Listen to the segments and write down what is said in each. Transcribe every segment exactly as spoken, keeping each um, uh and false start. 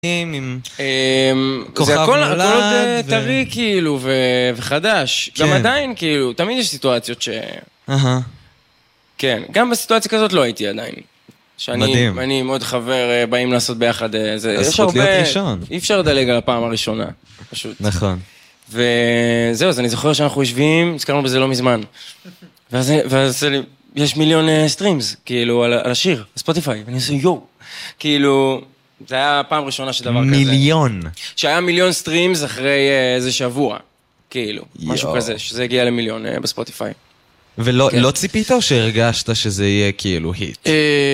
עם זה הכל עוד טרי כאילו וחדש, גם עדיין כאילו, תמיד יש סיטואציות ש... כן, גם בסיטואציה כזאת לא הייתי עדיין. מדהים. אני מאוד חבר, באים לעשות ביחד, הזכות להיות ראשון. אי אפשר לדלג על הפעם הראשונה, פשוט. נכון. וזהו, אז אני זוכר שאנחנו יושבים, הזכרנו בזה לא מזמן. ואז יש מיליון סטרימס, כאילו, על השיר, בספוטיפיי, ואני עושה יו, כאילו... זה היה פעם ראשונה שדבר כזה. מיליון. שהיה מיליון סטרימס אחרי איזה שבוע, כאילו, משהו כזה, שזה הגיע למיליון בספוטיפיי. ולא ציפית או שהרגשת שזה יהיה כאילו היט?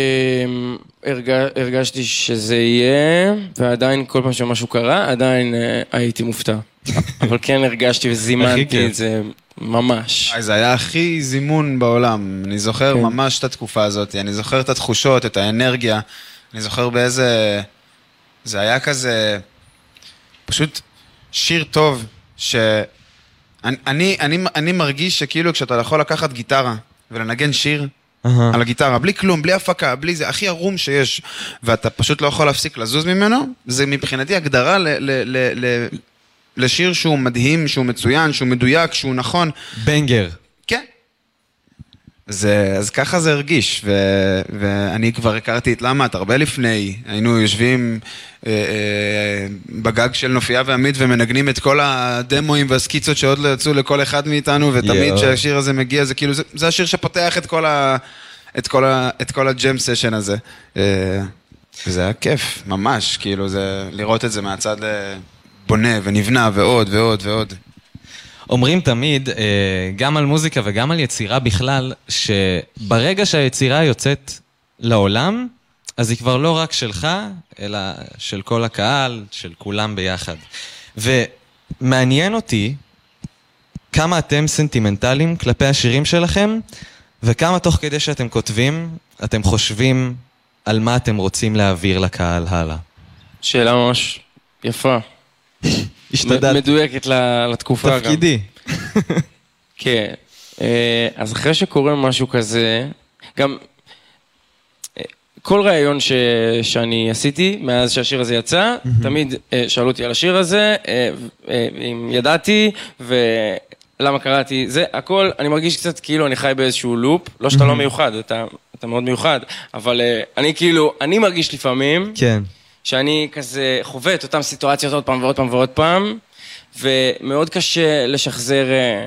הרגשתי שזה יהיה, ועדיין כל פעם שמשהו קרה, עדיין הייתי מופתע. אבל כן הרגשתי וזימנתי את זה ממש. זה היה הכי זימון בעולם. אני זוכר ממש את התקופה הזאת, אני זוכר את התחושות, את האנרגיה. אני זוכר באיזה... זה היה כזה... פשוט שיר טוב, ש... אני, אני, אני, אני מרגיש שכאילו כשאתה יכול לקחת גיטרה ולנגן שיר uh-huh. על הגיטרה, בלי כלום, בלי הפקה, בלי זה, הכי ערום שיש, ואתה פשוט לא יכול להפסיק לזוז ממנו, זה מבחינתי הגדרה ל, ל, ל, ל, לשיר שהוא מדהים, שהוא מצוין, שהוא מדויק, שהוא נכון. בנגר. כן. זה, אז ככה זה הרגיש, ו, ואני כבר הכרתי את למה, הרבה לפני, היינו יושבים אה, אה, בגג של נופייה ועמית ומנגנים את כל הדמוים והסקיצות שעוד לא יצאו לכל אחד מאיתנו, ותמיד yeah. שהשיר הזה מגיע, זה כאילו, זה, זה השיר שפותח את כל ה, את כל ה, את כל הג'ם סשן הזה. אה, וזה היה כיף, ממש, כאילו, זה, לראות את זה מהצד בונה ונבנה ועוד ועוד ועוד. אומרים תמיד, גם על מוזיקה וגם על יצירה בכלל, שברגע שהיצירה יוצאת לעולם, אז היא כבר לא רק שלך, אלא של כל הקהל, של כולם ביחד. ומעניין אותי כמה אתם סנטימנטליים כלפי השירים שלכם, וכמה תוך כדי שאתם כותבים, אתם חושבים על מה אתם רוצים להעביר לקהל הלאה. שאלה ממש יפה. השתדלת. מדויקת לתקופה גם. תפקידי. כן. אז אחרי שקורה משהו כזה, גם כל רעיון ש... שאני עשיתי מאז שהשיר הזה יצא, תמיד שאלו אותי על השיר הזה, אם ידעתי ולמה קראתי, זה הכל, אני מרגיש קצת כאילו אני חי באיזשהו לופ, לא שאתה לא מיוחד, אתה, אתה מאוד מיוחד, אבל אני כאילו, אני מרגיש לפעמים, כן. שאני כזה חווה את אותם סיטואציות עוד פעם ועוד פעם ועוד פעם, ומאוד קשה לשחזר,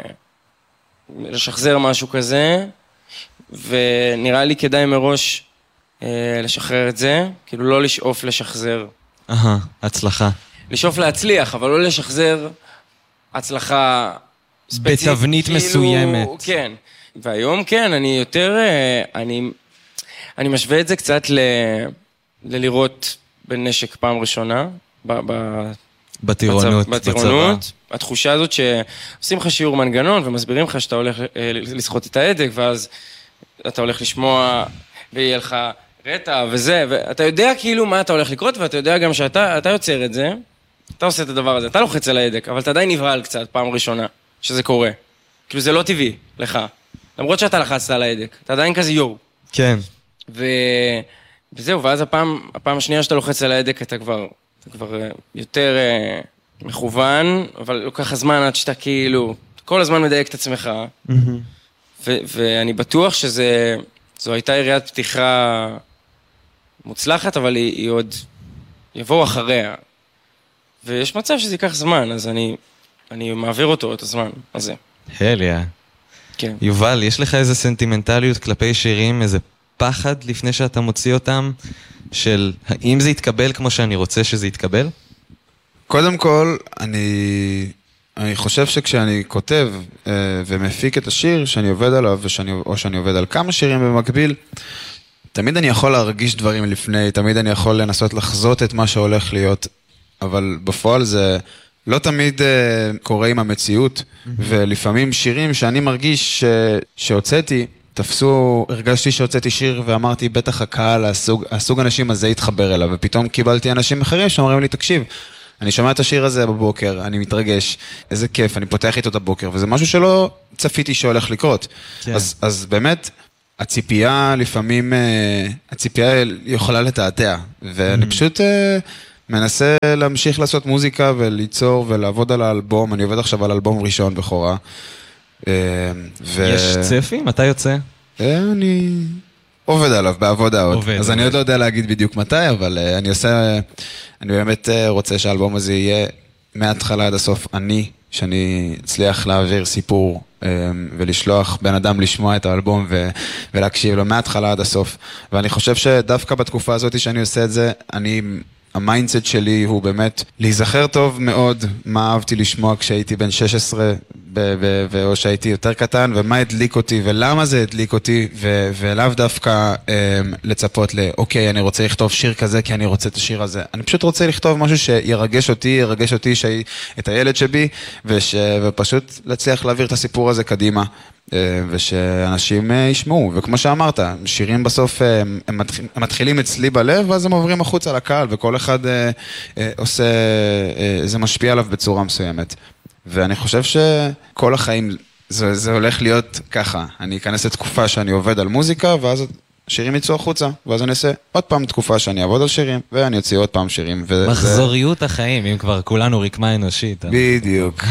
לשחזר משהו כזה, ונראה לי כדאי מראש לשחרר את זה, כאילו לא לשאוף לשחזר. אהה, הצלחה. לשאוף להצליח, אבל לא לשחזר הצלחה ספציפית. בתבנית כאילו, מסוימת. כן. והיום כן, אני יותר, אני, אני משווה את זה קצת ל, ללראות בנשק פעם ראשונה, ב, ב, בטירונות, בצבא. בטירונות. התחושה הזאת שעושים לך שיעור מנגנון ומסבירים לך שאתה הולך לשחות את ההדק, ואז אתה הולך לשמוע ויהיה לך רטע וזה, ואתה יודע כאילו מה אתה הולך לקרות, ואתה יודע גם שאתה אתה יוצר את זה, אתה עושה את הדבר הזה, אתה לוחץ על ההדק, אבל אתה עדיין נבהל קצת פעם ראשונה שזה קורה. כאילו זה לא טבעי לך. למרות שאתה לחצת על ההדק, אתה עדיין כזה יו. כן. ו... וזהו, ואז הפעם, הפעם השנייה שאתה לוחץ על ההדק, אתה כבר, אתה כבר יותר uh, מכוון, אבל לוקח הזמן עד שאתה כאילו, כל הזמן מדייק את עצמך. Mm-hmm. ו- ואני בטוח שזה, זו הייתה יריית פתיחה מוצלחת, אבל היא, היא עוד יבואו אחריה. ויש מצב שזה ייקח זמן, אז אני, אני מעביר אותו את הזמן הזה. הליה. כן. יובל, יש לך איזה סנטימנטליות כלפי שירים, איזה פחד לפני שאתה מוציא אותם, של האם זה יתקבל כמו שאני רוצה שזה יתקבל? קודם כל, אני, אני חושב שכשאני כותב אה, ומפיק את השיר שאני עובד עליו, ושאני, או שאני עובד על כמה שירים במקביל, תמיד אני יכול להרגיש דברים לפני, תמיד אני יכול לנסות לחזות את מה שהולך להיות, אבל בפועל זה לא תמיד אה, קורה עם המציאות, mm-hmm. ולפעמים שירים שאני מרגיש ש, שהוצאתי, תפסו, הרגשתי שהוצאתי שיר ואמרתי, בטח הקהל, הסוג, הסוג אנשים הזה יתחבר אליו, ופתאום קיבלתי אנשים אחרים שאומרים לי, תקשיב, אני שומע את השיר הזה בבוקר, אני מתרגש, איזה כיף, אני פותח איתו את הבוקר, וזה משהו שלא צפיתי שהולך לקרות. כן. אז, אז באמת, הציפייה לפעמים, הציפייה יכולה לתעתע, ואני mm-hmm. פשוט מנסה להמשיך לעשות מוזיקה וליצור ולעבוד על האלבום, אני עובד עכשיו על אלבום ראשון בכורה. יש צפי? מתי יוצא? אני עובד עליו, בעבודה עוד. עובד, אז עובד. אני עוד לא יודע להגיד בדיוק מתי, אבל אני עושה, אני באמת רוצה שהאלבום הזה יהיה מההתחלה עד הסוף אני, שאני אצליח להעביר סיפור ולשלוח בן אדם לשמוע את האלבום ולהקשיב לו מההתחלה עד הסוף. ואני חושב שדווקא בתקופה הזאת שאני עושה את זה, אני... המיינדסט שלי הוא באמת להיזכר טוב מאוד מה אהבתי לשמוע כשהייתי בן שש עשרה או שהייתי יותר קטן ומה הדליק אותי ולמה זה הדליק אותי ולאו דווקא לצפות לאוקיי אני רוצה לכתוב שיר כזה כי אני רוצה את השיר הזה, אני פשוט רוצה לכתוב משהו שירגש אותי, ירגש אותי את הילד שבי ופשוט להצליח להעביר את הסיפור הזה קדימה ושאנשים ישמעו, וכמו שאמרת, שירים בסוף הם, הם מתחילים אצלי בלב, ואז הם עוברים החוצה לקהל, וכל אחד עושה, זה משפיע עליו בצורה מסוימת. ואני חושב שכל החיים זה, זה הולך להיות ככה, אני אכנס לתקופה שאני עובד על מוזיקה, ואז שירים יצאו החוצה, ואז אני אעשה עוד פעם תקופה שאני אעבוד על שירים, ואני אוציא עוד פעם שירים. מחזוריות החיים, אם כבר כולנו רקמה אנושית. בדיוק.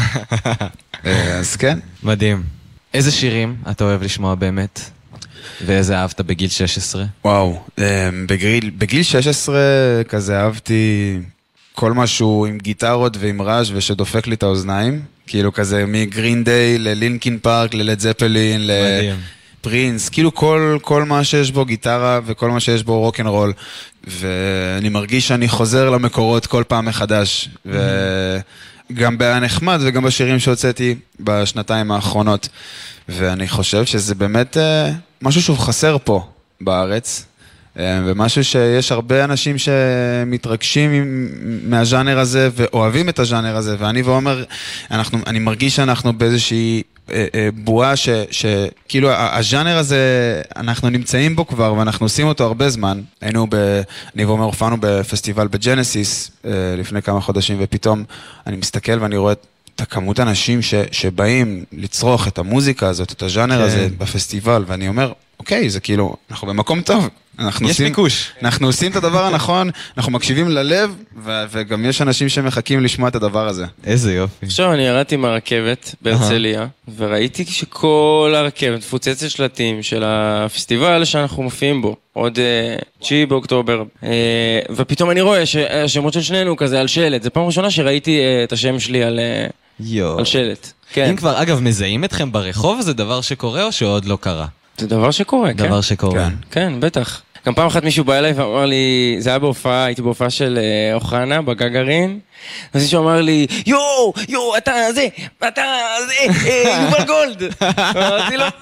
אז כן. מדהים. איזה שירים אתה אוהב לשמוע באמת? ואיזה אהבת בגיל שש עשרה? וואו, בגיל, בגיל שש עשרה כזה אהבתי כל משהו עם גיטרות ועם רעש ושדופק לי את האוזניים. כאילו כזה מגרין דיי ללינקין פארק, ללד זפלין, לפרינס. כאילו כל, כל מה שיש בו גיטרה וכל מה שיש בו רוק אנד רול. ואני מרגיש שאני חוזר למקורות כל פעם מחדש. ו... גם בנחמד וגם בשירים שהוצאתי בשנתיים האחרונות. ואני חושב שזה באמת משהו שהוא חסר פה בארץ, ומשהו שיש הרבה אנשים שמתרגשים מהז'אנר הזה ואוהבים את הז'אנר הזה, ואני ואומר, אנחנו, אני מרגיש שאנחנו באיזושהי בועה ש, שכאילו הז'אנר הזה אנחנו נמצאים בו כבר ואנחנו עושים אותו הרבה זמן. היינו ב, אני ואומר הופענו בפסטיבל בג'נסיס לפני כמה חודשים, ופתאום אני מסתכל ואני רואה את הכמות האנשים ש, שבאים לצרוך את המוזיקה הזאת, את הז'אנר כן. הזה בפסטיבל, ואני אומר, אוקיי, זה כאילו, אנחנו במקום טוב. אנחנו יש עושים, ביקוש. אנחנו עושים את הדבר הנכון, אנחנו מקשיבים ללב, ו- וגם יש אנשים שמחכים לשמוע את הדבר הזה. איזה יופי. עכשיו אני ירדתי מהרכבת בהרצליה, וראיתי שכל הרכבת מפוצצת שלטים של הפסטיבל שאנחנו מופיעים בו, עוד תשיעי באוקטובר, ופתאום אני רואה שהשמות של שנינו כזה על שלט, זה פעם ראשונה שראיתי את השם שלי על, על שלט. כן. אם כבר, אגב, מזהים אתכם ברחוב, זה דבר שקורה או שעוד לא קרה? זה דבר שקורה, כן. דבר שקורה. כן. כן, בטח. גם פעם אחת מישהו בא אליי ואמר לי, זה היה בהופעה, הייתי בהופעה של אוחנה, בגגרין, אז מישהו אמר לי, יואו, יואו, אתה זה, אתה זה, יובל גולד. אמרתי לו,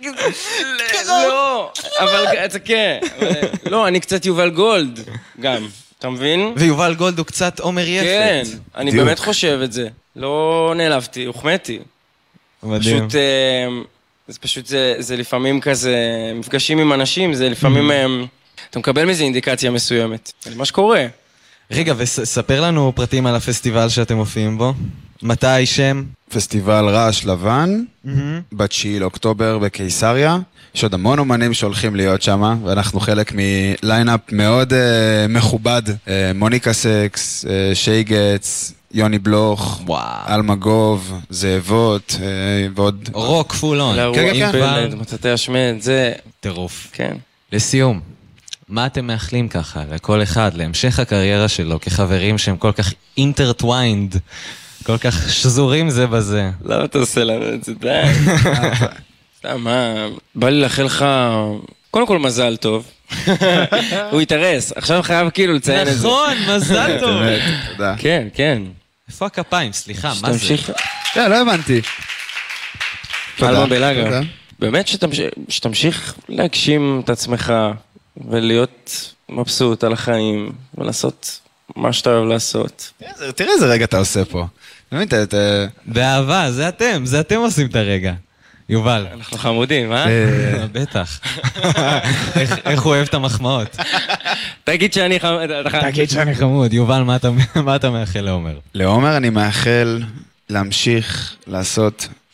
לא, אבל זה כן, לא, אני קצת יובל גולד, גם, אתה מבין? ויובל גולד הוא קצת עומר יפת. כן, אני באמת חושב את זה, לא נעלבתי, הוחמאתי. מדהים. פשוט... זה פשוט, זה, זה לפעמים כזה, מפגשים עם אנשים, זה לפעמים, אתה מקבל מזה אינדיקציה מסוימת. זה מה שקורה. רגע, וספר לנו פרטים על הפסטיבל שאתם מופיעים בו. מתי, שם? פסטיבל רעש לבן, בתשיעי לאוקטובר בקיסריה. יש עוד המון אומנים שהולכים להיות שם, ואנחנו חלק מליינאפ מאוד uh, מכובד. Uh, מוניקה סקס, uh, שייגץ, יוני בלוך, אלמגוב, זאבות, uh, ועוד... רוק פולון. כן, כן, כן. מטאטא השמד, זה... טירוף. כן. לסיום, מה אתם מאחלים ככה לכל אחד, להמשך הקריירה שלו, כחברים שהם כל כך אינטרטוויינד, כל כך שזורים זה בזה? למה אתה עושה לנו את זה? די. סתם, מה? בא לי לאחל לך, קודם כל מזל טוב. הוא יתארס, עכשיו חייב כאילו לציין את זה. נכון, מזל טוב. תודה. כן, כן. איפה הכפיים? סליחה, מה זה? כן, לא הבנתי. אלמה בלאגה. באמת שתמשיך להגשים את עצמך ולהיות מבסוט על החיים ולעשות מה שאתה אוהב לעשות. תראה איזה רגע אתה עושה פה. באהבה, זה אתם, זה אתם עושים את הרגע. יובל. אנחנו חמודים, אה? בטח. איך הוא אוהב את המחמאות. תגיד שאני חמוד. תגיד שאני חמוד. יובל, מה אתה מאחל לעומר? לעומר אני מאחל להמשיך לעשות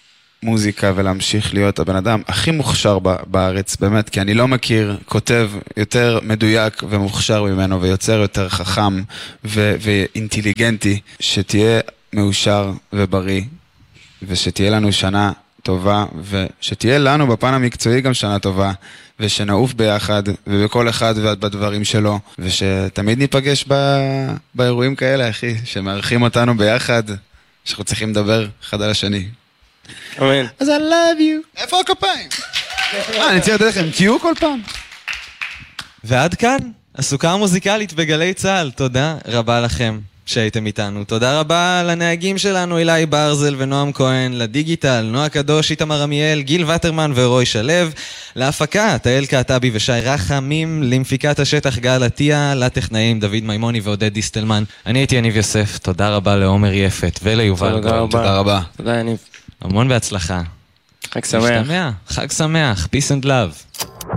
מוזיקה ולהמשיך להיות הבן אדם הכי מוכשר בארץ, באמת, כי אני לא מכיר כותב יותר מדויק ומוכשר ממנו ויוצר יותר חכם ו- ואינטליגנטי, שתהיה מאושר ובריא, ושתהיה לנו שנה טובה, ושתהיה לנו בפן המקצועי גם שנה טובה, ושנעוף ביחד, ובכל אחד בדברים שלו, ושתמיד ניפגש ב- באירועים כאלה, אחי, שמארחים אותנו ביחד, שאנחנו צריכים לדבר אחד על השני. אמן. אז I love you. איפה הכפיים? אה, אני צריך לתת לכם קיו כל פעם. ועד כאן, הסוכה המוזיקלית בגלי צהל. תודה רבה לכם שהייתם איתנו. תודה רבה לנהגים שלנו, אילי ברזל ונועם כהן, לדיגיטל, נועה קדוש, איתמר עמיאל, גיל וטרמן ורוי שלו, להפקה, תאל קעטבי ושי רחמים, למפיקת השטח גל עטיה, לטכנאים דוד מימוני ועודד דיסטלמן. אני הייתי יניב יוסף, תודה רבה לעומר יפת וליובל תודה כהן. רבה. תודה רבה. תודה, יניב. המון בהצלחה. חג שמח. משתמע. חג שמח. Peace and love.